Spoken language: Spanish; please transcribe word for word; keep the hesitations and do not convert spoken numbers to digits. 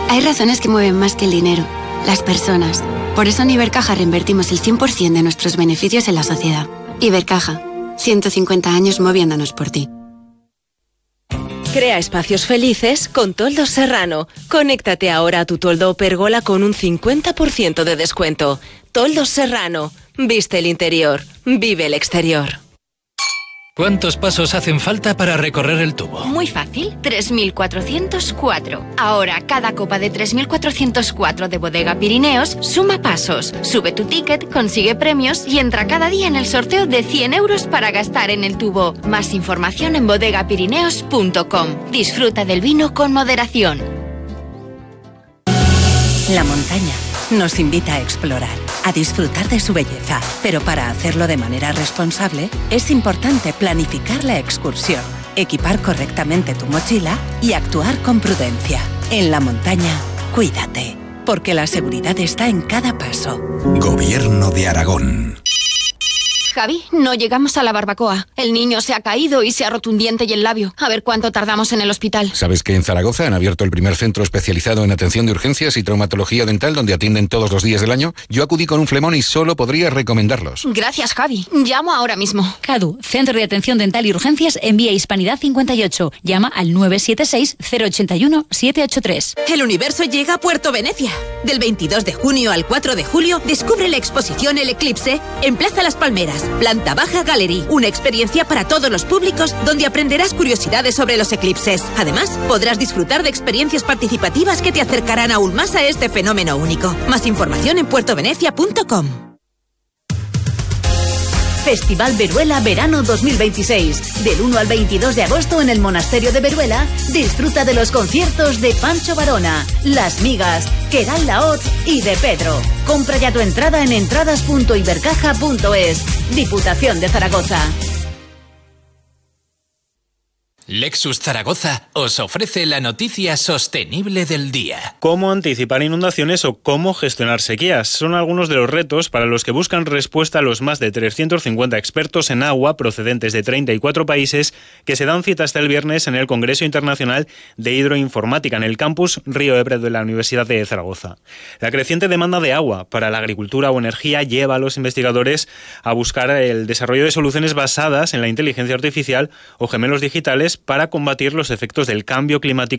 Hay razones que mueven más que el dinero, las personas. Por eso en Ibercaja reinvertimos el cien por ciento de nuestros beneficios en la sociedad. Ibercaja, ciento cincuenta años moviéndonos por ti. Crea espacios felices con Toldos Serrano. Conéctate ahora a tu toldo o pergola con un cincuenta por ciento de descuento. Toldos Serrano. Viste el interior, vive el exterior. ¿Cuántos pasos hacen falta para recorrer el tubo? Muy fácil, tres mil cuatrocientos cuatro. Ahora, cada copa de tres mil cuatrocientos cuatro de Bodega Pirineos suma pasos. Sube tu ticket, consigue premios y entra cada día en el sorteo de cien euros para gastar en el tubo. Más información en bodega pirineos punto com. Disfruta del vino con moderación. La montaña nos invita a explorar, a disfrutar de su belleza, pero para hacerlo de manera responsable es importante planificar la excursión, equipar correctamente tu mochila y actuar con prudencia. En la montaña, cuídate, porque la seguridad está en cada paso. Gobierno de Aragón. Javi, no llegamos a la barbacoa. El niño se ha caído y se ha roto un diente y el labio. A ver cuánto tardamos en el hospital. ¿Sabes que en Zaragoza han abierto el primer centro especializado en atención de urgencias y traumatología dental donde atienden todos los días del año? Yo acudí con un flemón y solo podría recomendarlos. Gracias, Javi. Llamo ahora mismo. CADU, Centro de Atención Dental y Urgencias en Vía Hispanidad cincuenta y ocho. Llama al nueve siete seis, cero ocho uno, siete ocho tres. El universo llega a Puerto Venecia. Del veintidós de junio al cuatro de julio, descubre la exposición El Eclipse en Plaza Las Palmeras, planta baja Gallery. Una experiencia para todos los públicos donde aprenderás curiosidades sobre los eclipses. Además, podrás disfrutar de experiencias participativas que te acercarán aún más a este fenómeno único. Más información en puerto venecia punto com. Festival Veruela Verano dos mil veintiséis. Del uno al veintidós de agosto en el Monasterio de Veruela, disfruta de los conciertos de Pancho Varona, Las Migas, Queral Laoz y de Pedro. Compra ya tu entrada en entradas punto ibercaja punto es. Diputación de Zaragoza. Lexus Zaragoza os ofrece la noticia sostenible del día. Cómo anticipar inundaciones o cómo gestionar sequías son algunos de los retos para los que buscan respuesta los más de trescientos cincuenta expertos en agua procedentes de treinta y cuatro países que se dan cita hasta el viernes en el Congreso Internacional de Hidroinformática en el campus Río Ebro de la Universidad de Zaragoza. La creciente demanda de agua para la agricultura o energía lleva a los investigadores a buscar el desarrollo de soluciones basadas en la inteligencia artificial o gemelos digitales para combatir los efectos del cambio climático